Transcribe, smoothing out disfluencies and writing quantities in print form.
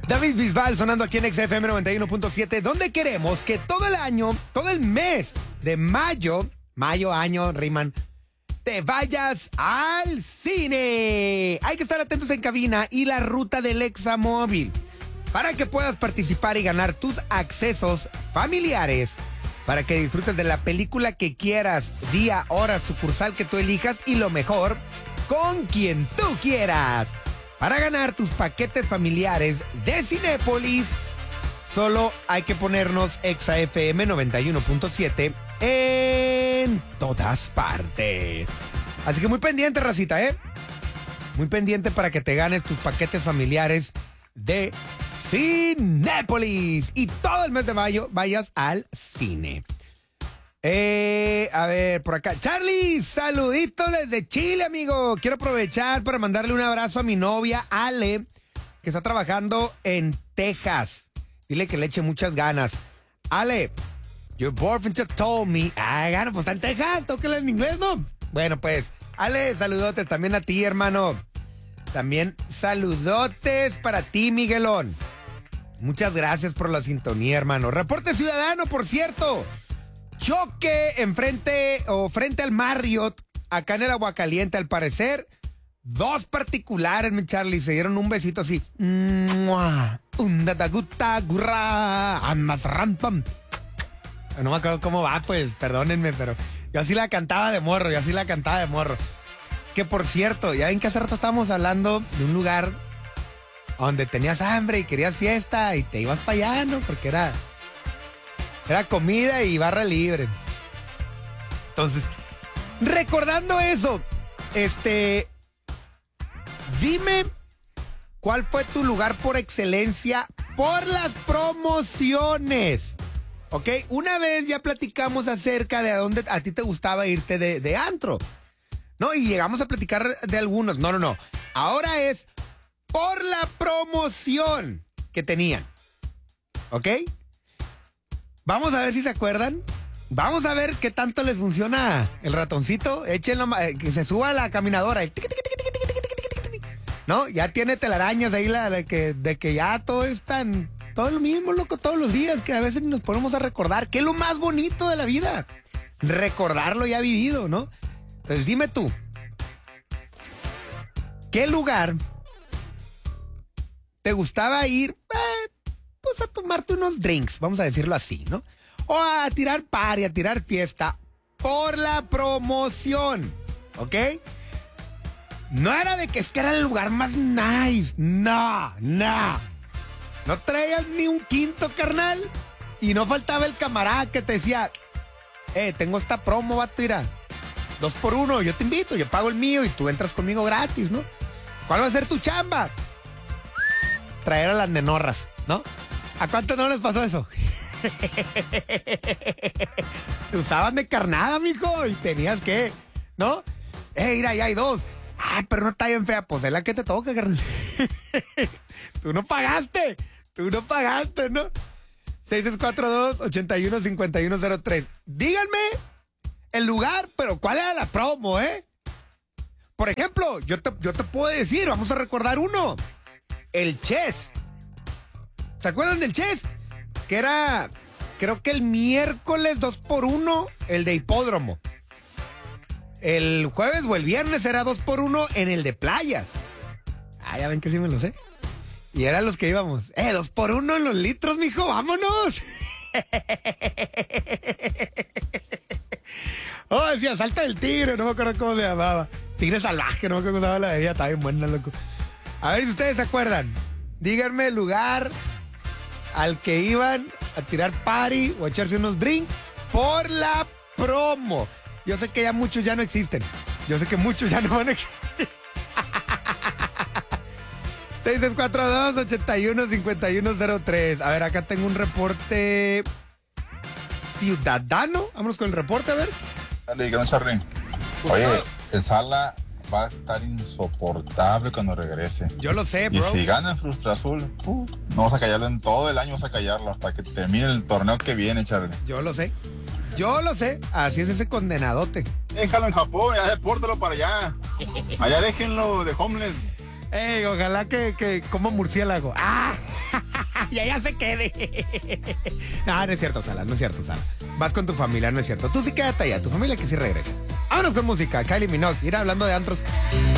David Bisbal sonando aquí en XFM 91.7, donde queremos que todo el año, todo el mes de mayo, año, riman, te vayas al cine. Hay que estar atentos en cabina y la ruta del Examóvil para que puedas participar y ganar tus accesos familiares para que disfrutes de la película que quieras, día, hora, sucursal que tú elijas y lo mejor, con quien tú quieras. Para ganar tus paquetes familiares de Cinépolis, solo hay que ponernos XFM 91.7 en todas partes. Así que muy pendiente, racita, ¿eh? Muy pendiente para que te ganes tus paquetes familiares de Cinépolis. Y todo el mes de mayo vayas al cine. A ver, por acá. Charlie, saludito desde Chile, amigo. Quiero aprovechar para mandarle un abrazo a mi novia, Ale, que está trabajando en Texas. Dile que le eche muchas ganas. Ale, your boyfriend just told me. Gano, pues está en Texas, tóquela en inglés, ¿no? Bueno, pues, Ale, saludotes también a ti, hermano. También saludotes para ti, Miguelón. Muchas gracias por la sintonía, hermano. Reporte ciudadano, por cierto. Choque frente al Marriott, acá en el Aguacaliente, al parecer. Dos particulares, mi Charlie, se dieron un besito así. No me acuerdo cómo va, pues, perdónenme, pero yo así la cantaba de morro, Que por cierto, ya ven que hace rato estábamos hablando de un lugar donde tenías hambre y querías fiesta y te ibas para allá, ¿no? Porque era comida y barra libre. Entonces, recordando eso, dime cuál fue tu lugar por excelencia por las promociones. ¿Ok? Una vez ya platicamos acerca de a dónde a ti te gustaba irte de antro. ¿No? Y llegamos a platicar de algunos. No. Ahora es por la promoción que tenían. ¿Ok? Vamos a ver si se acuerdan. Vamos a ver qué tanto les funciona el ratoncito. Échenlo, que se suba a la caminadora. ¿No? Ya tiene telarañas ahí de que ya todo es todo lo mismo, loco, todos los días, que a veces nos ponemos a recordar. ¿Qué es lo más bonito de la vida? Recordar lo ya vivido, ¿no? Entonces dime tú, ¿qué lugar te gustaba ir? Pues a tomarte unos drinks, vamos a decirlo así, ¿no? O a tirar party, a tirar fiesta por la promoción, ¿ok? No era de que es que era el lugar más nice, no. No traías ni un quinto, carnal, y no faltaba el camarada que te decía, tengo esta promo, vato, irá, 2 por 1, yo te invito, yo pago el mío y tú entras conmigo gratis, ¿no? ¿Cuál va a ser tu chamba? Traer a las nenorras, ¿no? ¿A cuántos no les pasó eso? Te usaban de carnada, mijo, y tenías que, ¿no? Mira, ya hay 2. Pero no está bien fea, pues es la que te toca, carnal. Tú no pagaste, ¿no? 6642-815103. Díganme el lugar, pero ¿cuál era la promo, Por ejemplo, yo te puedo decir, vamos a recordar uno. El Chess. ¿Se acuerdan del Chess? Que era, creo que el miércoles 2 por 1, el de hipódromo. El jueves o el viernes era 2 por 1 en el de playas. Ya ven que sí me lo sé. Y eran los que íbamos. 2 por 1 en los litros, mijo, vámonos. Decía, salta del tigre, no me acuerdo cómo se llamaba. Tigre salvaje, no me acuerdo cómo se llamaba la bebida, estaba bien buena, loco. A ver si ustedes se acuerdan. Díganme el lugar al que iban a tirar party o a echarse unos drinks por la promo. Yo sé que ya muchos ya no existen. Yo sé que muchos ya no van a existir. 6642-815103. A ver, acá tengo un reporte ciudadano. Vámonos con el reporte, a ver. Dale, ¿qué onda, Charly? Oye, el Sala va a estar insoportable cuando regrese. Yo lo sé, bro. Y si gana el Frustra Azul, no vas a callarlo en todo el año, vas a callarlo hasta que termine el torneo que viene, Charly. Yo lo sé. Así es ese condenadote. Déjalo en Japón, ya depórtalo para allá. Allá déjenlo de homeless. Ojalá que como murciélago. y allá se quede. No es cierto, Sala, no es cierto, Sala. Vas con tu familia, no es cierto. Tú sí quédate allá, tu familia que sí regrese. Vámonos con música, Kylie Minogue. Ir hablando de antros.